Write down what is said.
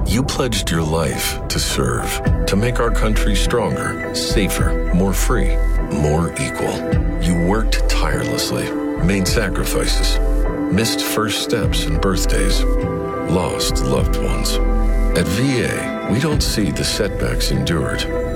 You pledged your life to serve, to make our country stronger, safer, more free, more equal. You worked tirelessly, made sacrifices, missed first steps and birthdays, lost loved ones. At VA, we don't see the setbacks endured.